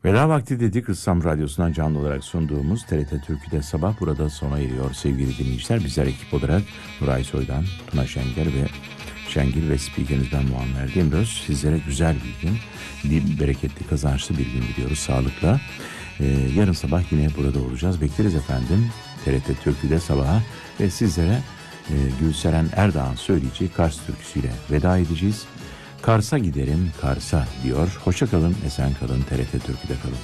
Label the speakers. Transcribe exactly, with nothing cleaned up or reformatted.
Speaker 1: Veda vakti dedik. İslam Radyosu'ndan canlı olarak sunduğumuz T R T Türkü'de sabah burada sona eriyor sevgili dinleyiciler. Bizler ekip olarak Nuray Soydan, Tuna Şenger ve Şengil ve spikeriniz ben Muammer Demiröz. Sizlere güzel bir gün, bir bereketli, kazançlı bir gün diliyoruz sağlıkla. Ee, yarın sabah yine burada olacağız. Bekleriz efendim T R T Türkü'de sabaha ve sizlere e, Gülseren Erdoğan söyleyeceği Kars türküsüyle veda edeceğiz. Kars'a giderim Kars'a diyor. Hoşça kalın, esen kalın, T R T Türkü'de kalın.